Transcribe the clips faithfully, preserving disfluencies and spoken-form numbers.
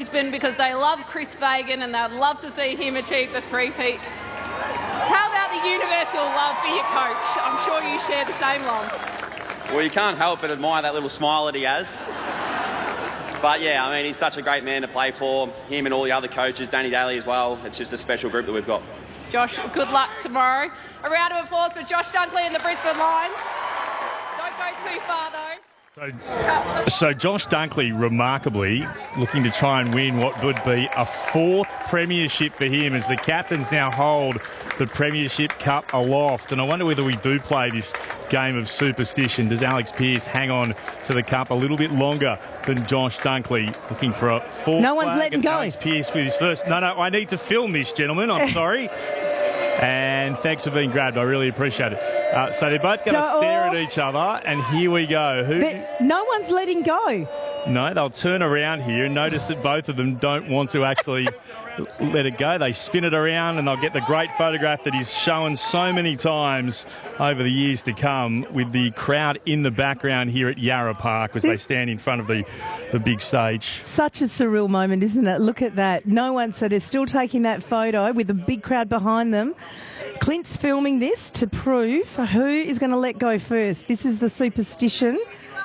Brisbane because they love Chris Fagan and they'd love to see him achieve the three-peat. How about the universal love for your coach? I'm sure you share the same love. Well, you can't help but admire that little smile that he has. But yeah, I mean, he's such a great man to play for. Him and all the other coaches, Danny Daly as well. It's just a special group that we've got. Josh, good luck tomorrow. A round of applause for Josh Dunkley and the Brisbane Lions. Don't go too far though. So, so Josh Dunkley, remarkably, looking to try and win what would be a fourth premiership for him as the captains now hold the Premiership Cup aloft. And I wonder whether we do play this game of superstition. Does Alex Pearce hang on to the cup a little bit longer than Josh Dunkley? Looking for a fourth. No one's letting go. Alex Pearce with his first. No, no, I need to film this, gentlemen. I'm sorry. And thanks for being grabbed. I really appreciate it. Uh, so they're both going to So- stare at each other, and here we go. Who? But no one's letting go. No, they'll turn around here and notice that both of them don't want to actually let it go. They spin it around and they'll get the great photograph that is shown so many times over the years to come with the crowd in the background here at Yarra Park as they stand in front of the, the big stage. Such a surreal moment, isn't it? Look at that. No one, so they're still taking that photo with a big crowd behind them. Clint's filming this to prove who is going to let go first. This is the superstition.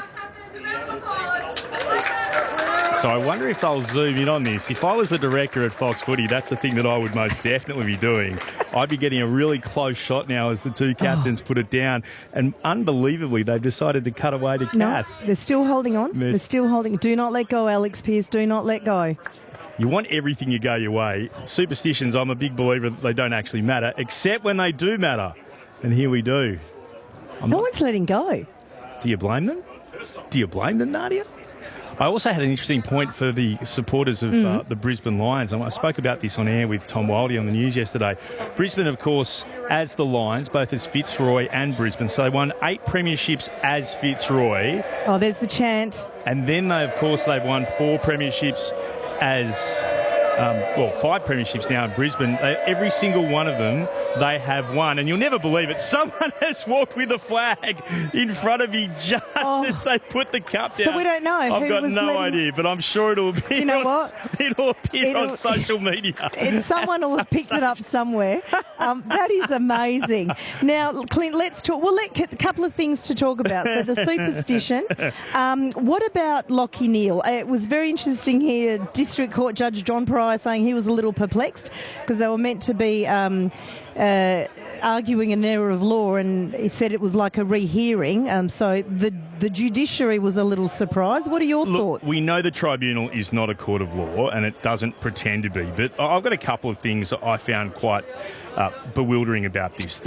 So I wonder if they'll zoom in on this. If I was the director at Fox Footy, that's the thing that I would most definitely be doing. I'd be getting a really close shot now as the two captains oh. put it down. And unbelievably, they've decided to cut away to Kath. No, they're still holding on. They're, they're still holding. Do not let go, Alex Pearce. Do not let go. You want everything to go your way. Superstitions, I'm a big believer that they don't actually matter, except when they do matter. And here we do. I'm no not... one's letting go. Do you blame them? Do you blame them, Nadia? I also had an interesting point for the supporters of mm. uh, the Brisbane Lions. I spoke about this on air with Tom Wildey on the news yesterday. Brisbane, of course, as the Lions, both as Fitzroy and Brisbane. So they won eight premierships as Fitzroy. Oh, there's the chant. And then, they, of course, they've won four premierships as... Um, well, five premierships now in Brisbane. They, every single one of them they have won. And you'll never believe it. Someone has walked with a flag in front of me just oh. as they put the cup down. So we don't know. I've who got was no letting... idea, but I'm sure it'll be. You know on, what? It'll appear it'll, on social media. It, someone will have picked it up somewhere. Um, that is amazing. Now, Clint, let's talk. Well, let, a couple of things to talk about. So the superstition. Um, what about Lachie Neale? It was very interesting here. District Court Judge John Pryor saying he was a little perplexed because they were meant to be um, uh, arguing an error of law, and he said it was like a rehearing. Um, so the the judiciary was a little surprised. What are your Look, thoughts? We know the tribunal is not a court of law, and it doesn't pretend to be. But I've got a couple of things that I found quite uh, bewildering about this.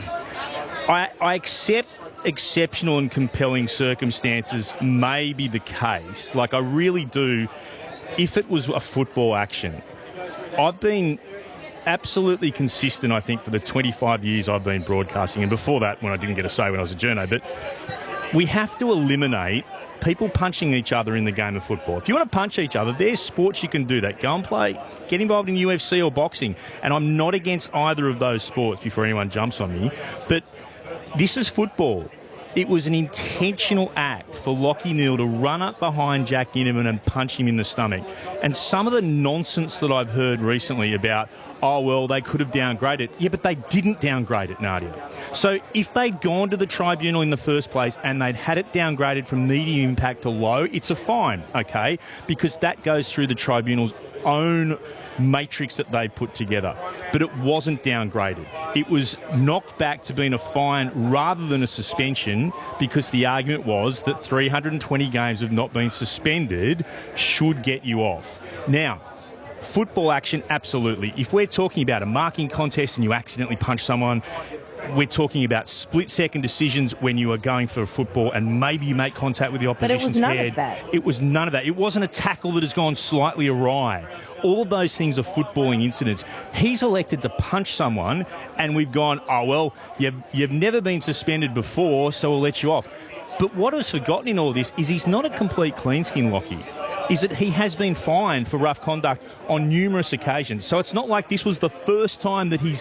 I, I accept exceptional and compelling circumstances may be the case. Like, I really do. If it was a football action, I've been absolutely consistent, I think, for the twenty-five years I've been broadcasting, and before that when I didn't get a say when I was a journo, but we have to eliminate people punching each other in the game of football. If you want to punch each other, there's sports you can do that. Go and play, get involved in U F C or boxing, and I'm not against either of those sports before anyone jumps on me, but this is football. It was an intentional act for Lachie Neale to run up behind Jack Ginnivan and punch him in the stomach. And some of the nonsense that I've heard recently about, oh, well, they could have downgraded. Yeah, but they didn't downgrade it, Nadia. So if they'd gone to the tribunal in the first place and they'd had it downgraded from medium impact to low, it's a fine, okay? Because that goes through the tribunal's own matrix that they put together. But it wasn't downgraded. It was knocked back to being a fine rather than a suspension, because the argument was that three hundred twenty games of not being suspended should get you off. Now, football action, absolutely. If we're talking about a marking contest and you accidentally punch someone, we're talking about split-second decisions when you are going for a football and maybe you make contact with the opposition's head. But it was none head. of that. It was none of that. It wasn't a tackle that has gone slightly awry. All of those things are footballing incidents. He's elected to punch someone, and we've gone, oh, well, you've, you've never been suspended before, so we'll let you off. But what was forgotten in all this is he's not a complete clean skin, Lachie. Is that he has been fined for rough conduct on numerous occasions. So it's not like this was the first time that he's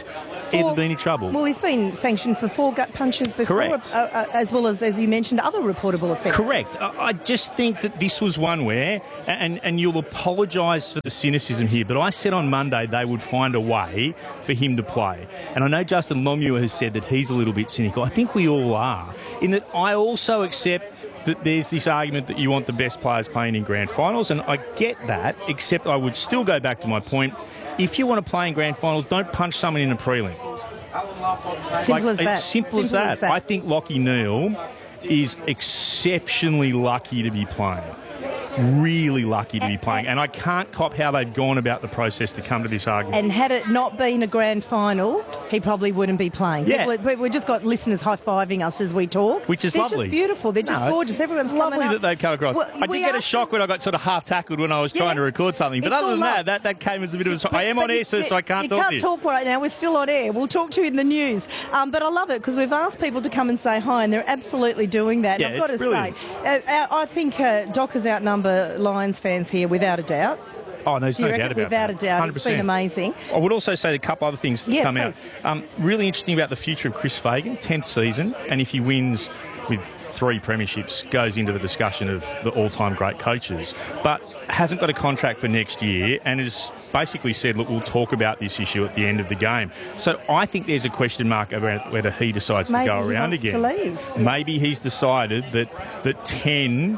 ever been in trouble. Well, he's been sanctioned for four gut punches before, Correct. Uh, uh, as well as, as you mentioned, other reportable offences. Correct. I, I just think that this was one where, and, and you'll apologise for the cynicism here, but I said on Monday they would find a way for him to play. And I know Justin Longmuir has said that he's a little bit cynical. I think we all are, in that I also accept that there's this argument that you want the best players playing in grand finals, and I get that, except I would still go back to my point. If you want to play in grand finals, don't punch someone in a prelim. Simple like, as that. It's simple, simple as, that. as that. I think Lachie Neale is exceptionally lucky to be playing. Really lucky to be playing. And I can't cop how they've gone about the process to come to this argument. And had it not been a grand final, he probably wouldn't be playing. Yeah. We've, we've just got listeners high-fiving us as we talk. Which is They're lovely. They're just beautiful. They're just No, gorgeous. Everyone's lovely coming up. that they've come across. Well, I did we get a are- shock when I got sort of half-tackled when I was Yeah. trying to record something. But It's other all than love. that, that, that came as a bit of a... I am But on air, you- sir, so I can't you talk can't to you. talk right now. We're still on air. We'll talk to you in the news. Um, but I love it because we've asked people to come and say hi, and they're absolutely doing that. Yeah, And I've got it's to brilliant. say, uh, I think uh, Dockers outnumber Lions fans here without a doubt. Oh, there's Do you no reckon? doubt about Without that. a doubt. one hundred percent. It's been amazing. I would also say a couple other things that Yeah, come please. out. Um, really interesting about the future of Chris Fagan, tenth season, and if he wins with three premierships, goes into the discussion of the all-time great coaches, but hasn't got a contract for next year and has basically said, look, we'll talk about this issue at the end of the game. So I think there's a question mark about whether he decides Maybe to go he around wants again. to leave. Maybe he's decided that, that ten...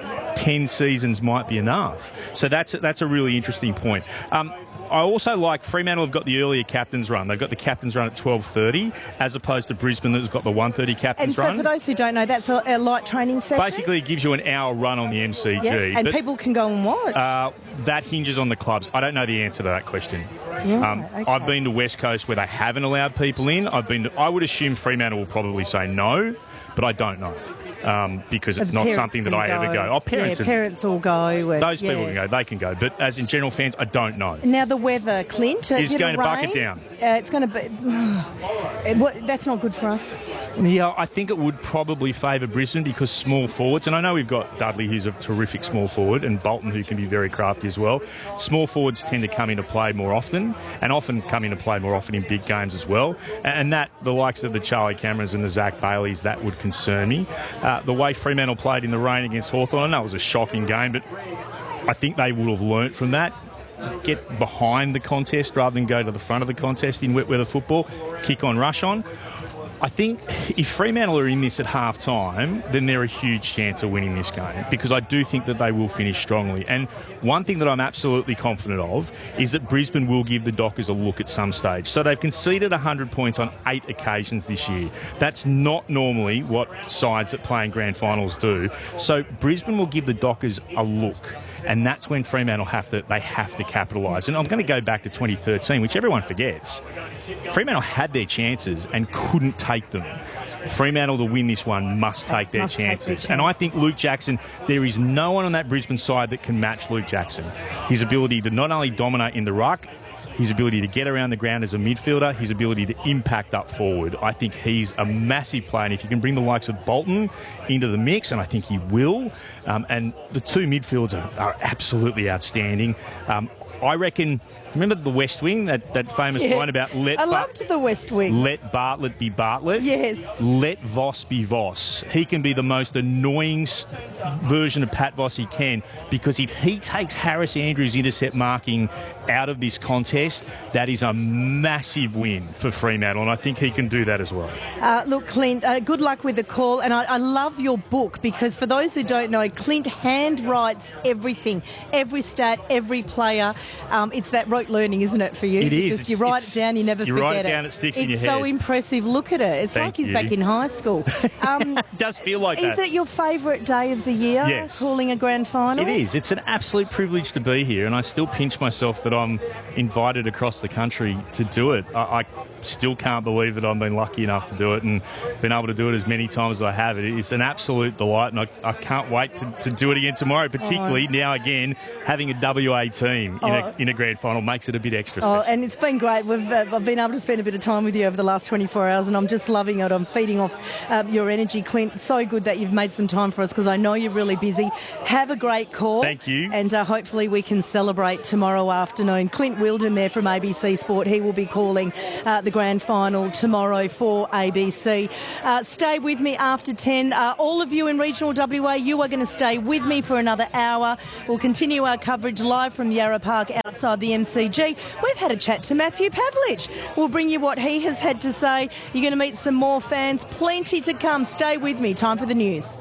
ten seasons might be enough. So that's that's a really interesting point. Um, I also like Fremantle have got the earlier captain's run. They've got the captain's run at twelve thirty as opposed to Brisbane that's got the one thirty And captain's so run. for those who don't know, that's a, a light training session? Basically, it gives you an hour run on the M C G. Yeah, and but, people can go and watch. uh, that hinges on the clubs. I don't know the answer to that question. Um, okay. I've been to West Coast where they haven't allowed people in. I've been. To, I would assume Fremantle will probably say no, but I don't know. Um, because it's The not parents something that can I ever go. Oh, parents, yeah, are- parents will go. And, those people yeah. can go. They can go. But as in general fans, I don't know. Now the weather, Clint, uh, Is did going it to buck it rain? down. Uh, it's going to be. Uh, what, that's not good for us. Yeah, I think it would probably favour Brisbane because small forwards, and I know we've got Dudley, who's a terrific small forward, and Bolton, who can be very crafty as well. Small forwards tend to come into play more often, and often come into play more often in big games as well. And that, the likes of the Charlie Camerons and the Zach Baileys, that would concern me. Uh, the way Fremantle played in the rain against Hawthorn, I know it was a shocking game, but I think they would have learnt from that. Get behind the contest rather than go to the front of the contest in wet weather football. Kick on, rush on. I think if Fremantle are in this at half time, then they're a huge chance of winning this game because I do think that they will finish strongly. And one thing that I'm absolutely confident of is that Brisbane will give the Dockers a look at some stage. So they've conceded one hundred points on eight occasions this year. That's not normally what sides that play in grand finals do. So Brisbane will give the Dockers a look. And that's when Fremantle have to they have to capitalise. And I'm going to go back to twenty thirteen, which everyone forgets. Fremantle had their chances and couldn't take them. Fremantle to win this one must take their Must take their chances. And I think Luke Jackson, there is no one on that Brisbane side that can match Luke Jackson. His ability to not only dominate in the ruck, his ability to get around the ground as a midfielder, his ability to impact up forward. I think he's a massive player. And if you can bring the likes of Bolton into the mix, and I think he will, um, and the two midfields are, are absolutely outstanding. Um, I reckon, remember the West Wing, that, that famous Yeah. line about let, I Bar- loved the West Wing. let Bartlett be Bartlett? Yes. Let Voss be Voss. He can be the most annoying s- version of Pat Voss he can, because if he takes Harris Andrews' intercept marking out of this contest, that is a massive win for Fremantle, and I think he can do that as well. Uh, look, Clint, uh, good luck with the call. And I, I love your book because for those who don't know, Clint handwrites everything, every stat, every player. Um, it's that rote learning, isn't it, for you? It is. Because you It's- write it's- it down, you never you forget write it down, it sticks in It's your so head. impressive. Look at it. It's Thank like he's you. back in high school. Um, It does feel like is that. it your favourite day of the year, Yes. calling a grand final? It is. It's an absolute privilege to be here, and I still pinch myself that I'm invited across the country to do it. I, I still can't believe that I've been lucky enough to do it and been able to do it as many times as I have. It's an absolute delight, and I, I can't wait to, to do it again tomorrow, particularly Oh. now again having a W A team in, Oh. a, in a grand final makes it a bit extra Oh, special. and it's been great. We've uh, I've been able to spend a bit of time with you over the last twenty-four hours, and I'm just loving it. I'm feeding off um, your energy, Clint. So good that you've made some time for us because I know you're really busy. Have a great call. Thank you. And uh, hopefully we can celebrate tomorrow afternoon. Clint Wheeldon Stephen there from A B C Sport. He will be calling uh, the grand final tomorrow for A B C. Uh, stay with me after ten. Uh, all of you in regional W A, you are going to stay with me for another hour. We'll continue our coverage live from Yarra Park outside the M C G. We've had a chat to Matthew Pavlich. We'll bring you what he has had to say. You're going to meet some more fans. Plenty to come. Stay with me. Time for the news.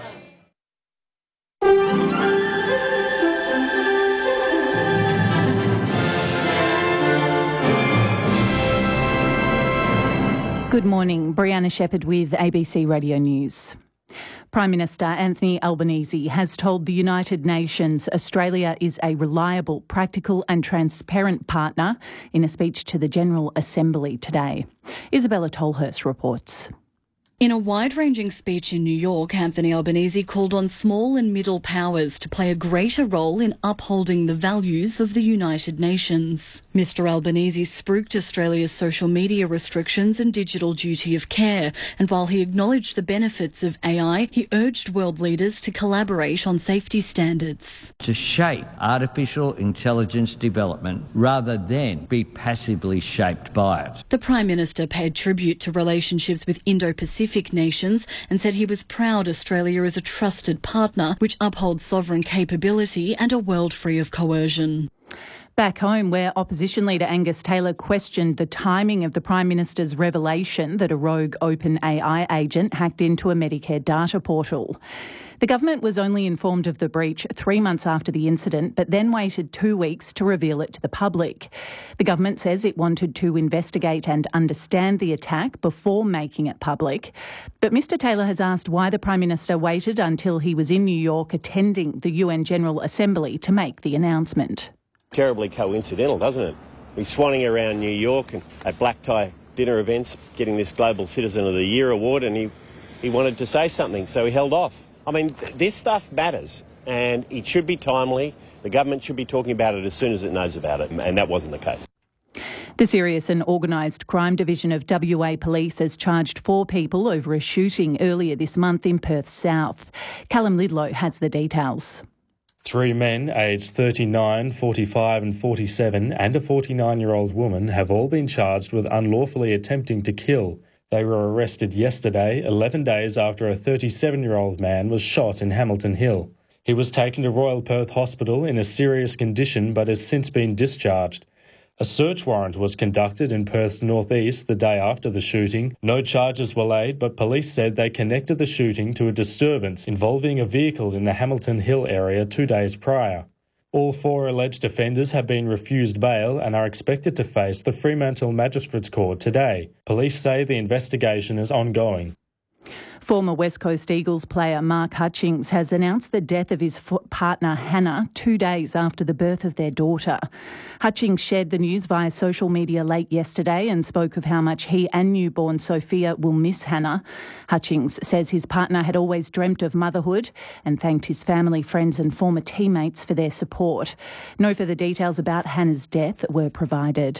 Good morning, Brianna Shepherd with A B C Radio News. Prime Minister Anthony Albanese has told the United Nations Australia is a reliable, practical and transparent partner in a speech to the General Assembly today. Isabella Tolhurst reports. In a wide-ranging speech in New York, Anthony Albanese called on small and middle powers to play a greater role in upholding the values of the United Nations. Mister Albanese spruiked Australia's social media restrictions and digital duty of care, and while he acknowledged the benefits of A I, he urged world leaders to collaborate on safety standards. To shape artificial intelligence development rather than be passively shaped by it. The Prime Minister paid tribute to relationships with Indo-Pacific nations and said he was proud Australia is a trusted partner which upholds sovereign capability and a world free of coercion. Back home, where opposition leader Angus Taylor questioned the timing of the Prime Minister's revelation that a rogue OpenAI agent hacked into a Medicare data portal. The government was only informed of the breach three months after the incident, but then waited two weeks to reveal it to the public. The government says it wanted to investigate and understand the attack before making it public. But Mister Taylor has asked why the Prime Minister waited until he was in New York attending the U N General Assembly to make the announcement. Terribly coincidental, doesn't it? He's swanning around New York and at black tie dinner events, getting this Global Citizen of the Year award, and he, he wanted to say something, so he held off. I mean, th- this stuff matters, and it should be timely. The government should be talking about it as soon as it knows about it, and that wasn't the case. The Serious and Organised Crime Division of W A Police has charged four people over a shooting earlier this month in Perth South. Callum Lidlow has the details. Three men aged thirty-nine, forty-five and forty-seven and a forty-nine-year-old woman have all been charged with unlawfully attempting to kill. They were arrested yesterday, eleven days after a thirty-seven-year-old man was shot in Hamilton Hill. He was taken to Royal Perth Hospital in a serious condition but has since been discharged. A search warrant was conducted in Perth's northeast the day after the shooting. No charges were laid, but police said they connected the shooting to a disturbance involving a vehicle in the Hamilton Hill area two days prior. All four alleged offenders have been refused bail and are expected to face the Fremantle Magistrates Court today. Police say the investigation is ongoing. Former West Coast Eagles player Mark Hutchings has announced the death of his f- partner Hannah two days after the birth of their daughter. Hutchings shared the news via social media late yesterday and spoke of how much he and newborn Sophia will miss Hannah. Hutchings says his partner had always dreamt of motherhood and thanked his family, friends and former teammates for their support. No further details about Hannah's death were provided.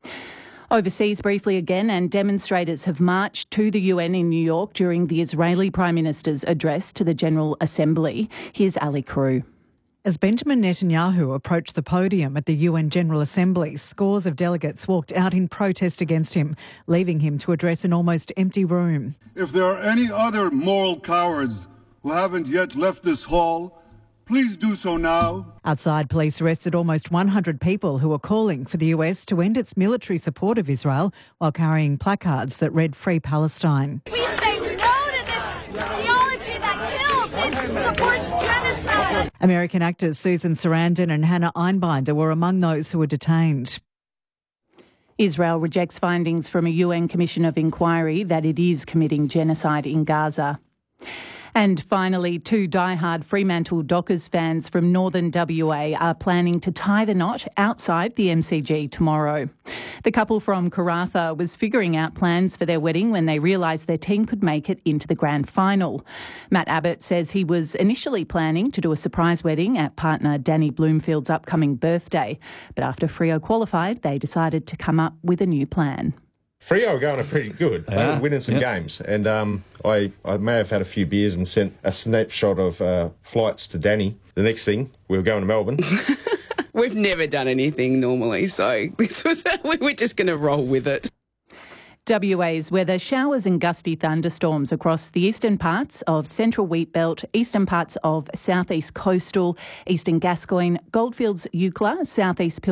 Overseas briefly again, and demonstrators have marched to the U N in New York during the Israeli Prime Minister's address to the General Assembly. Here's Ali Crew. As Benjamin Netanyahu approached the podium at the U N General Assembly, scores of delegates walked out in protest against him, leaving him to address an almost empty room. If there are any other moral cowards who haven't yet left this hall, please do so now. Outside, police arrested almost one hundred people who were calling for the U S to end its military support of Israel while carrying placards that read Free Palestine. We say no to this theology that kills and supports genocide. American actors Susan Sarandon and Hannah Einbinder were among those who were detained. Israel rejects findings from a U N Commission of Inquiry that it is committing genocide in Gaza. And finally, two diehard Fremantle Dockers fans from northern W A are planning to tie the knot outside the M C G tomorrow. The couple from Karratha was figuring out plans for their wedding when they realised their team could make it into the grand final. Matt Abbott says he was initially planning to do a surprise wedding at partner Danny Bloomfield's upcoming birthday, but after Freo qualified, they decided to come up with a new plan. Freo were going pretty good. They yeah. were winning some yep. games. And um, I, I may have had a few beers and sent a snapshot of uh, flights to Danny. The next thing, we were going to Melbourne. we've never done anything normally, so this was we're just going to roll with it. W A's weather: showers and gusty thunderstorms across the eastern parts of central Wheatbelt, eastern parts of southeast coastal, eastern Gascoyne, Goldfields, Eucla, southeast